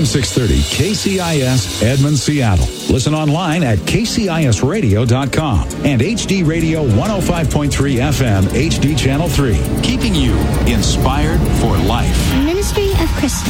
AM 630 KCIS Edmond, Seattle. Listen online at kcisradio.com and HD Radio 105.3 FM HD Channel 3. Keeping you inspired for life. Ministry of Christian.